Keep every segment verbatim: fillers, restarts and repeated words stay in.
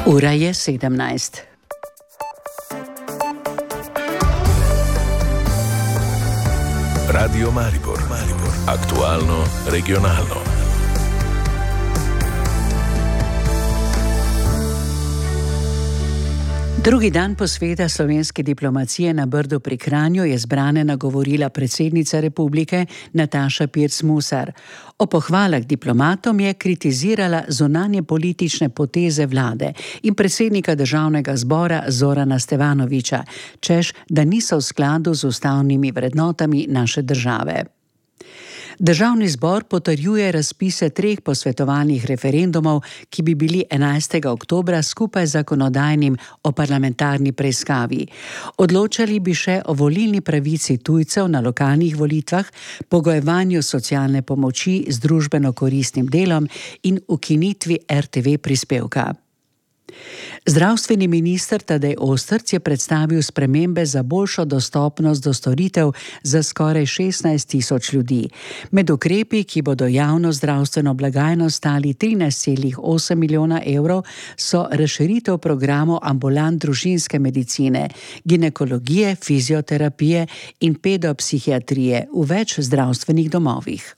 Ura je sedemnajst. Radio Maribor, Maribor. Aktualno, regionalno. Drugi dan posveta slovenske diplomacije na Brdu pri Kranju je zbrane nagovorila predsednica republike Nataša Pirc Musar. O pohvalah diplomatom je kritizirala zunanje politične poteze vlade in predsednika državnega zbora Zorana Stevanovića, češ, da niso v skladu z ustavnimi vrednotami naše države. Državni zbor potrjuje razpise treh posvetovalnih referendumov, ki bi bili enajstega oktobra skupaj z zakonodajnim o parlamentarni preiskavi. Odločali bi še o volilni pravici tujcev na lokalnih volitvah, pogojevanju socialne pomoči z družbeno koristnim delom in ukinitvi er te ve prispevka. Zdravstveni minister Tadej Ostrc je predstavil spremembe za boljšo dostopnost do storitev za skoraj šestnajst tisoč ljudi. Med ukrepi, ki bodo javno zdravstveno blagajno stali trinajst celih osem milijona evrov, so razširitev programov ambulant družinske medicine, ginekologije, fizioterapije in pedopsihiatrije v več zdravstvenih domovih.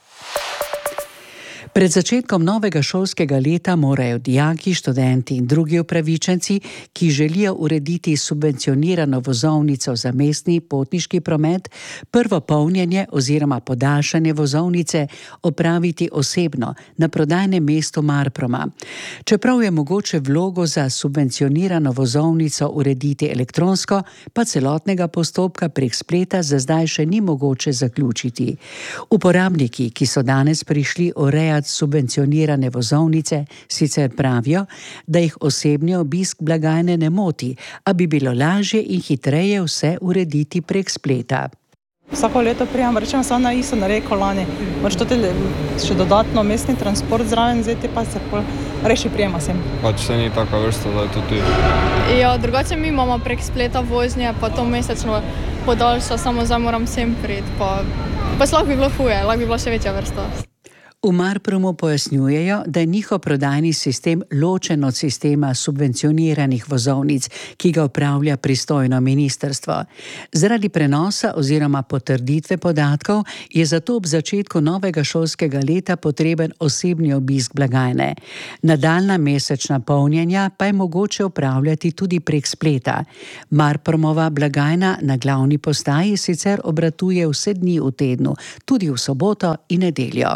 Pred začetkom novega šolskega leta morajo dijaki, študenti in drugi upravičenci, ki želijo urediti subvencionirano vozovnico za mestni potniški promet, prvo polnjenje oziroma podaljšanje vozovnice opraviti osebno na prodajnem mestu Marproma. Čeprav je mogoče vlogo za subvencionirano vozovnico urediti elektronsko, pa celotnega postopka prek spleta za zdaj še ni mogoče zaključiti. Uporabniki, ki so danes prišli urejati subvencionirane vozovnice, sicer pravijo, da jih osebni obisk blagajne ne moti, a bi bilo lažje in hitreje vse urediti prek spleta. Vsako leto prijam, rečem samo na isto, na reko lani. Moraš to še dodatno mestni transport zraven vzeti, pa se reši prijema sem. Pač se ni taka vrsta, da je to tudi. Ja, drugače mi imamo prek spleta voznje, pa to mesečno podaljša, samo zdaj moram sem priti, pa, pa lahko bi bilo huje, lahko bi bila še večja vrsta. V Marpromu pojasnjujejo, da je njihov prodajni sistem ločen od sistema subvencioniranih vozovnic, ki ga upravlja pristojno ministrstvo. Zaradi prenosa oziroma potrditve podatkov je zato ob začetku novega šolskega leta potreben osebni obisk blagajne. Nadaljnja mesečna polnjenja pa je mogoče upravljati tudi prek spleta. Marpromova blagajna na glavni postaji sicer obratuje vse dni v tednu, tudi v soboto in nedeljo.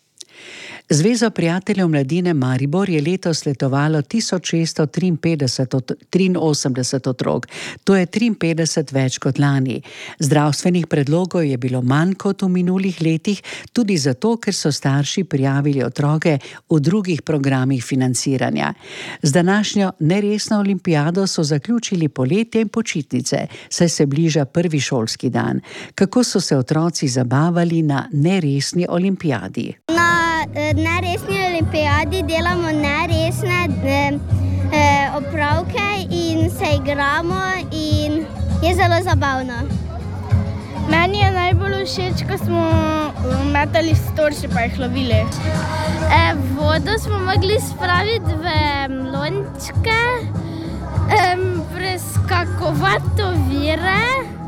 Zveza prijateljev mladine Maribor je letos letovalo tisoč šeststo triinosemdeset otrok, to je triinpetdeset več kot lani. Zdravstvenih predlogov je bilo manj kot v minulih letih, tudi zato, ker so starši prijavili otroke v drugih programih financiranja. Z današnjo neresno olimpijado so zaključili poletje in počitnice, saj se bliža prvi šolski dan. Kako so se otroci zabavali na neresni olimpijadi? Na neresni olimpijadi delamo neresne eh, eh, opravke in se igramo in je zelo zabavno. Meni je najbolj všeč, ko smo metali storči pa jih lovili. E, vodo smo mogli spraviti v lončke, e, preskakovati ovire,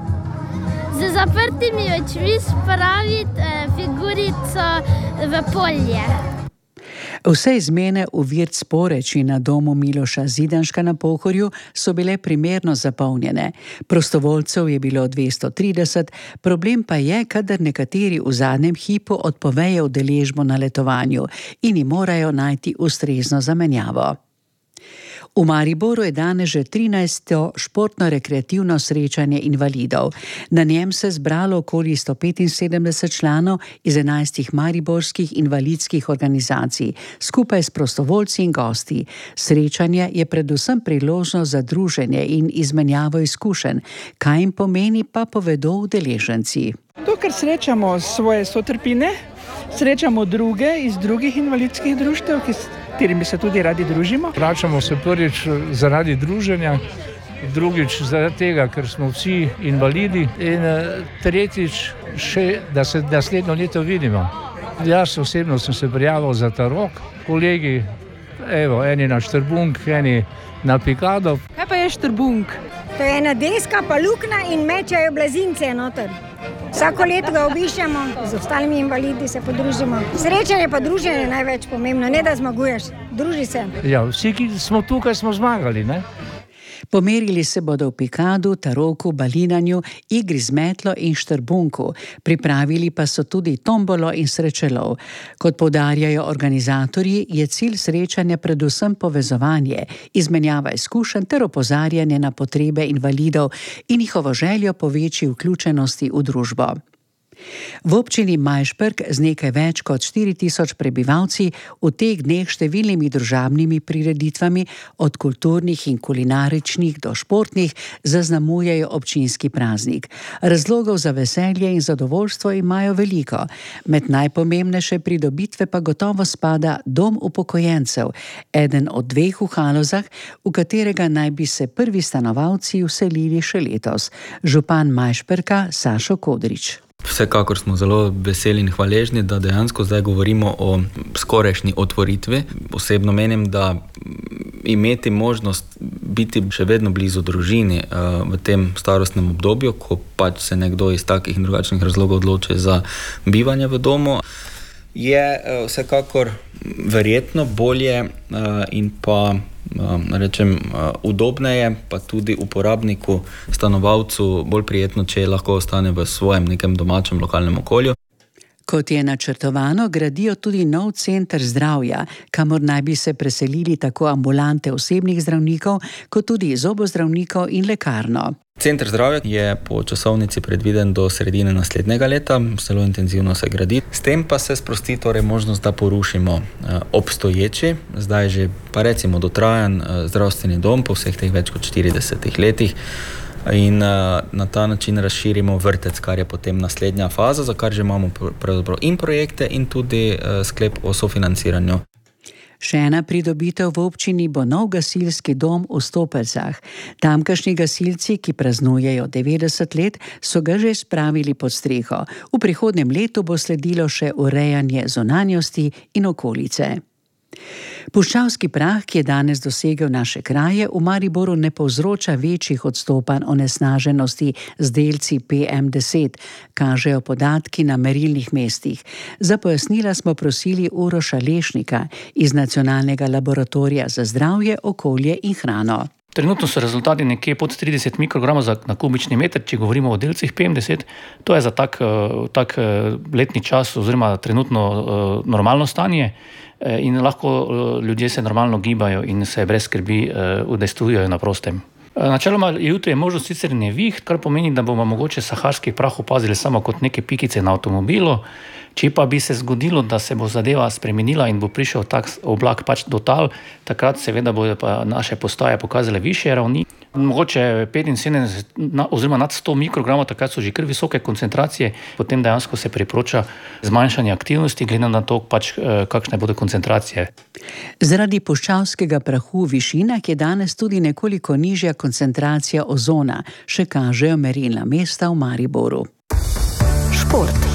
z zaprtimi očmi spraviti eh, figurico v polje. Vse izmene v Virt Sporeči na domu Miloša Zidanška na Pohorju so bile primerno zapolnjene. Prostovoljcev je bilo dvesto trideset, problem pa je, kadar nekateri v zadnjem hipu odpovejo udeležbo na letovanju in jim morajo najti ustrezno zamenjavo. V Mariboru je danes že trinajsto športno-rekreativno srečanje invalidov. Na njem se je zbralo okoli sto petinsedemdeset članov iz enajstih mariborskih invalidskih organizacij, skupaj s prostovoljci in gosti. Srečanje je predvsem priložnost za druženje in izmenjavo izkušenj. Kaj jim pomeni, pa povedo udeleženci. To, kar srečamo svoje sotrpine, srečamo druge iz drugih invalidskih društev, ki katerimi se tudi radi družimo. Vračamo se prvič zaradi druženja, drugič zaradi tega, ker smo vsi invalidi in tretjič še, da se naslednjo leto vidimo. Jaz osebno sem se prijavil za ta rok, kolegi Evo, eni na štrbunk, eni na pikado. Kaj pa je štrbunk? To je ena deska pa luknja in mečajo blazince noter. Vsako leto ga obiščemo, z ostalimi invalidi se podružimo. Srečanje pa druženje je največ pomembno, ne da zmaguješ, druži se. Ja, vsi, ki smo tukaj, smo zmagali, ne? Pomerili se bodo v pikadu, taroku, balinanju, igri z metlo in štrbunku. Pripravili pa so tudi tombolo in srečelov. Kot poudarjajo organizatorji, je cilj srečanja predvsem povezovanje, izmenjava izkušenj ter opozarjanje na potrebe invalidov in njihovo željo po večji vključenosti v družbo. V občini Majšperk z nekaj več kot štiri tisoč prebivalci v teh dneh številnimi družabnimi prireditvami, od kulturnih in kulinaričnih do športnih, zaznamujejo občinski praznik. Razlogov za veselje in zadovoljstvo imajo veliko. Med najpomembnejše pridobitve pa gotovo spada dom upokojencev, eden od dveh v Halozah, v katerega naj bi se prvi stanovalci vselili še letos. Župan Majšperka Sašo Kodrič. Vsekakor smo zelo veseli in hvaležni, da dejansko zdaj govorimo o skorajšnji otvoritvi. Osebno menim, da imeti možnost biti še vedno blizu družini v tem starostnem obdobju, ko pač se nekdo iz takih in drugačnih razlogov odloči za bivanje v domu, je vsekakor verjetno bolje in pa rečem, udobneje, pa tudi uporabniku, stanovalcu bolj prijetno, če lahko ostane v svojem nekem domačem lokalnem okolju. Kot je načrtovano, gradijo tudi nov center zdravja, kamor naj bi se preselili tako ambulante osebnih zdravnikov, kot tudi zobozdravnikov in lekarno. Center zdravja je po časovnici predviden do sredine naslednjega leta, zelo intenzivno se gradi. S tem pa se sprosti torej možnost, da porušimo obstoječi, zdaj že pa recimo dotrajan zdravstveni dom po vseh teh več kot štiridesetih letih in na ta način razširimo vrtec, kar je potem naslednja faza, za kar že imamo pravzaprav in projekte in tudi sklep o sofinanciranju. Še ena pridobitev v občini bo nov gasilski dom v Stopeljcah. Tamkajšnji gasilci, ki praznujejo devetdeset let, so ga že spravili pod streho. V prihodnjem letu bo sledilo še urejanje zunanjosti in okolice. Puščavski prah, ki je danes dosegel naše kraje, v Mariboru ne povzroča večjih odstopanj onesnaženosti z delci P M deset, kažejo podatki na merilnih mestih. Za pojasnila smo prosili Uroša Lešnika iz Nacionalnega laboratorija za zdravje, okolje in hrano. Trenutno so rezultati nekje pod trideset mikrogramov na kubični meter, če govorimo o delcih P M deset. To je za tak, tak letni čas oziroma trenutno normalno stanje in lahko ljudje se normalno gibajo in se brez skrbi udejstvujejo na prostem. Načeloma jutri je možnost sicer neviht, kar pomeni, da bomo mogoče saharski prah opazili samo kot neke pikice na avtomobilu. Če pa bi se zgodilo, da se bo zadeva spremenila in bo prišel tak oblak pač do tal, takrat seveda bodo pa naše postaje pokazale višje ravni. Mogoče petinsedemdeset oziroma nad sto mikrogramov, takrat so že kar visoke koncentracije, potem dejansko se priporoča zmanjšanje aktivnosti, glede na to, pač, kakšne bodo koncentracije. Zaradi puščavskega prahu v višinah je danes tudi nekoliko nižja koncentracija ozona, še kažejo merilna mesta v Mariboru. Šport.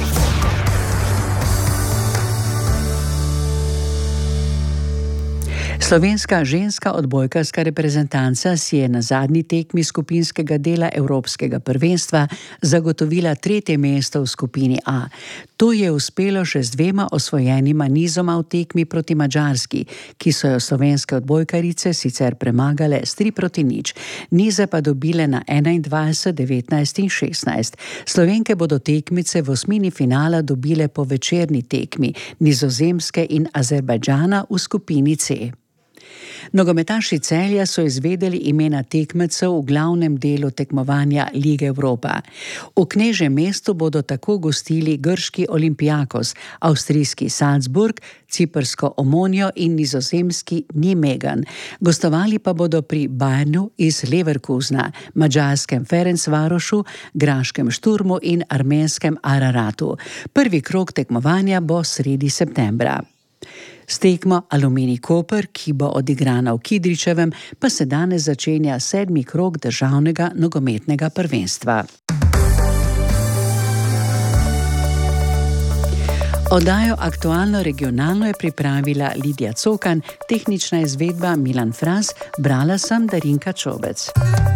Slovenska ženska odbojkarska reprezentanca si je na zadnji tekmi skupinskega dela Evropskega prvenstva zagotovila tretje mesto v skupini A. To je uspelo še z dvema osvojenima nizoma v tekmi proti Madžarski, ki so jo slovenske odbojkarice sicer premagale s tri proti nič. Nize pa dobile na enaindvajset, devetnajst in šestnajst. Slovenke bodo tekmice v osmini finala dobile po večerni tekmi Nizozemske in Azerbajdžana v skupini C. Nogometaši Celja so izvedeli imena tekmecev v glavnem delu tekmovanja Lige Evropa. V knežjem mestu bodo tako gostili grški Olympiakos, avstrijski Salzburg, ciprsko Omonjo in nizozemski Nijmegen. Gostovali pa bodo pri Bayernu iz Leverkusena, madžarskem Ferencvarošu, graškem Šturmu in armenskem Araratu. Prvi krog tekmovanja bo sredi septembra. S tekmo Aluminij Koper, ki bo odigrana v Kidričevem, pa se danes začenja sedmi krog državnega nogometnega prvenstva. Oddajo Aktualno regionalno je pripravila Lidija Cokan, tehnična izvedba Milan Fras, brala sem Darinka Čobec.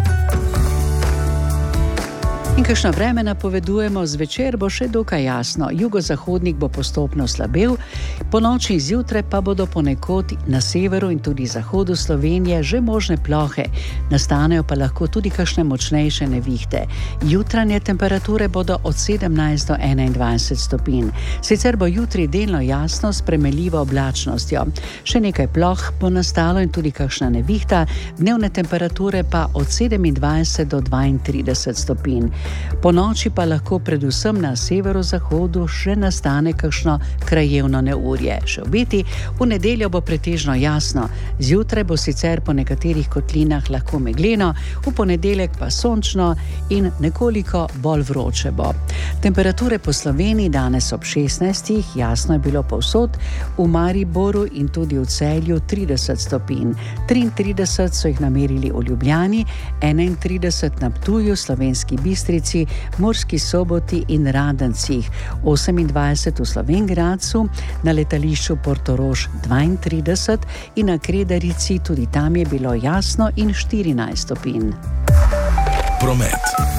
In kakšno vreme napovedujemo, zvečer bo še dokaj jasno. Jugozahodnik bo postopno slabel, po noči in zjutraj pa bodo ponekod na severu in tudi zahodu Slovenije že možne plohe. Nastanejo pa lahko tudi kakšne močnejše nevihte. Jutranje temperature bodo od sedemnajst do enaindvajset stopinj. Sicer bo jutri delno jasno s premeljivo oblačnostjo. Še nekaj ploh bo nastalo in tudi kakšna nevihta, dnevne temperature pa od sedemindvajset do dvaintrideset stopinj. Po noči pa lahko predvsem na severozahodu še nastane kakšno krajevno neurje. Še obeti, v nedeljo bo pretežno jasno, zjutraj bo sicer po nekaterih kotlinah lahko megleno, v ponedeljek pa sončno in nekoliko bolj vroče bo. Temperature po Sloveniji danes ob šestnajstih, jasno je bilo povsod, v Mariboru in tudi v Celju trideset stopinj. triintrideset so jih namerili v Ljubljani, enaintrideset na Ptuju, Slovenski Bistri, Murski Soboti in Radencih, osemindvajset v Slovenj Gradcu, na letališču Portorož dvaintrideset in na Kredarici, tudi tam je bilo jasno, in štirinajst stopinj. Promet.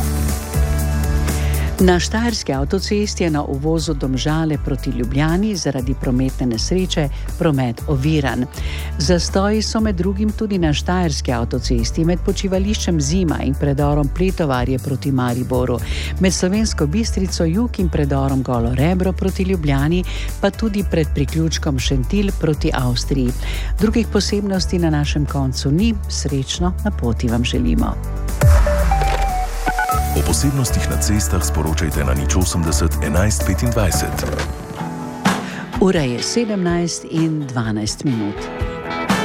Na Štajerski avtocesti je na uvozu Domžale proti Ljubljani zaradi prometne nesreče promet oviran. Zastoji so med drugim tudi na Štajerski avtocesti med počivališčem Zima in predorom Pletovarje proti Mariboru, med Slovensko Bistrico jug in predorom Golo Rebro proti Ljubljani, pa tudi pred priključkom Šentilj proti Avstriji. Drugih posebnosti na našem koncu ni, srečno na poti vam želimo. O posebnostih na cestah sporočajte na nič osemdeset enajst petindvajset. Ura je sedemnajst in dvanajst minut.